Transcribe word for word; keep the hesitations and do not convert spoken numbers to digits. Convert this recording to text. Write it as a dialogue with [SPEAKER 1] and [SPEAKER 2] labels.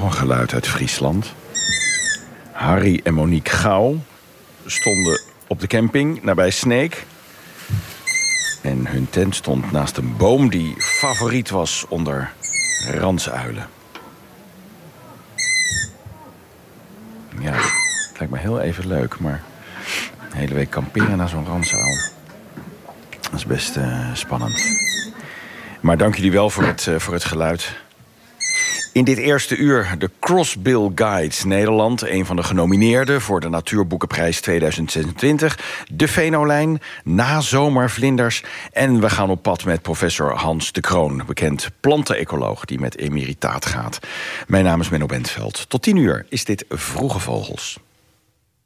[SPEAKER 1] nog een geluid uit Friesland. Harry en Monique Gouw stonden op de camping nabij Sneek. En hun tent stond naast een boom die favoriet was onder ransuilen. Ja, het lijkt me heel even leuk, maar een hele week kamperen naar zo'n ransuil, dat is best uh, spannend. Maar dank jullie wel voor het, uh, voor het geluid. In dit eerste uur de Crossbill Guides Nederland. Een van de genomineerden voor de Natuurboekenprijs tweeduizend zesentwintig. De Venolijn, nazomervlinders. En we gaan op pad met professor Hans de Kroon. Bekend plantenecoloog die met emeritaat gaat. Mijn naam is Menno Bentveld. Tot tien uur is dit Vroege Vogels.